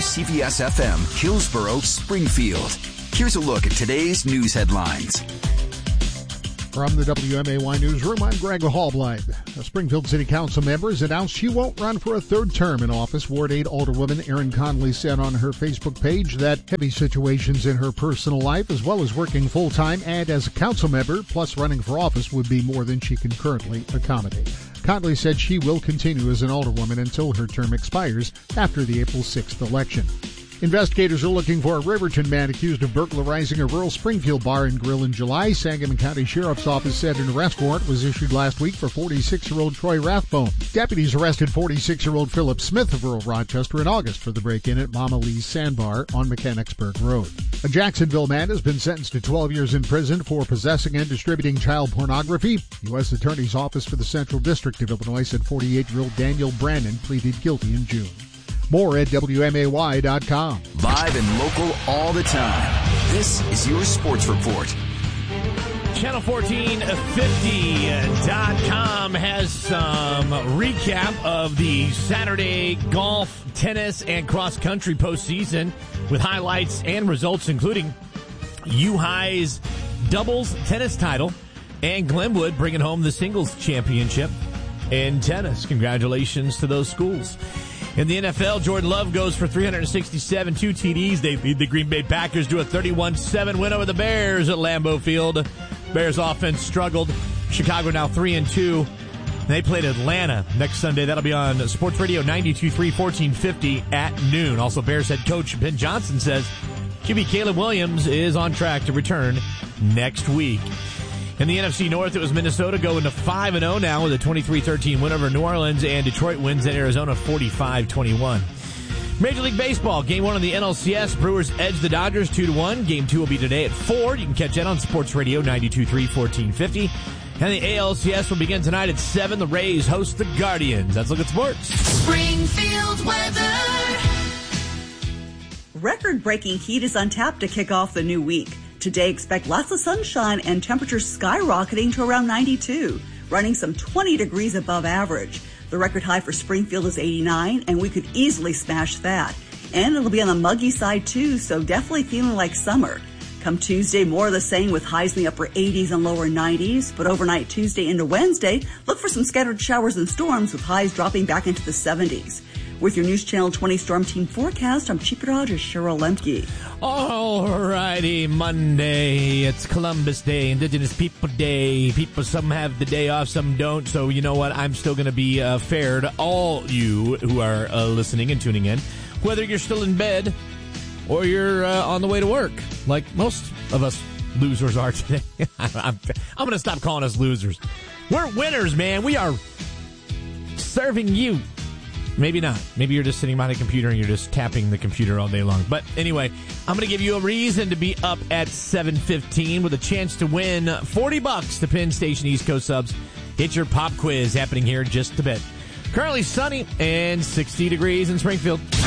WCVS-FM, Hillsborough, Springfield. Here's a look at today's news headlines. From the WMAY Newsroom, I'm Greg Hallblind. A Springfield City Council member has announced she won't run for a third term in office. Ward 8 Alderwoman Erin Connolly said on her Facebook page that heavy situations in her personal life, as well as working full-time and as a council member, plus running for office, would be more than she can currently accommodate. Connolly said she will continue as an alderwoman until her term expires after the April 6th election. Investigators are looking for a Riverton man accused of burglarizing a rural Springfield bar and grill in July. Sangamon County Sheriff's Office said an arrest warrant was issued last week for 46-year-old Troy Rathbone. Deputies arrested 46-year-old Philip Smith of rural Rochester in August for the break-in at Mama Lee's Sandbar on Mechanicsburg Road. A Jacksonville man has been sentenced to 12 years in prison for possessing and distributing child pornography. U.S. Attorney's Office for the Central District of Illinois said 48-year-old Daniel Brannon pleaded guilty in June. More at WMAY.com. Live and local all the time. This is your Sports Report. Channel 1450.com has some recap of the Saturday golf, tennis, and cross-country postseason with highlights and results, including U-High's doubles tennis title and Glenwood bringing home the singles championship in tennis. Congratulations to those schools. In the NFL, Jordan Love goes for 367, 2 TDs. They lead the Green Bay Packers to a 31-7 win over the Bears at Lambeau Field. Bears offense struggled. Chicago now 3-2. They played Atlanta next Sunday. That'll be on Sports Radio 92.3, 1450 at noon. Also, Bears head coach Ben Johnson says QB Caleb Williams is on track to return next week. In the NFC North, it was Minnesota going to 5-0 now with a 23-13 win over New Orleans, and Detroit wins at Arizona 45-21. Major League Baseball, Game 1 of the NLCS. Brewers edge the Dodgers 2-1. Game 2 will be today at 4. You can catch that on Sports Radio 92.3, 1450. And the ALCS will begin tonight at 7. The Rays host the Guardians. Let's look at sports. Springfield weather. Record-breaking heat is on tap to kick off the new week. Today, expect lots of sunshine and temperatures skyrocketing to around 92, running some 20 degrees above average. The record high for Springfield is 89, and we could easily smash that. And it'll be on the muggy side, too, so definitely feeling like summer. Come Tuesday, more of the same with highs in the upper 80s and lower 90s. But overnight Tuesday into Wednesday, look for some scattered showers and storms with highs dropping back into the 70s. With your News Channel 20 Storm Team forecast, I'm Chief Rogers, Cheryl Lemke. All righty, Monday. It's Columbus Day, Indigenous People Day. Some have the day off, some don't. So you know what? I'm still going to be fair to all you who are listening and tuning in, whether you're still in bed or you're on the way to work, like most of us losers are today. I'm going to stop calling us losers. We're winners, man. We are serving you. Maybe not. Maybe you're just sitting behind a computer and you're just tapping the computer all day long. But anyway, I'm going to give you a reason to be up at 7:15 with a chance to win $40 to Penn Station East Coast subs. Get your pop quiz happening here in just a bit. Currently sunny and 60 degrees in Springfield.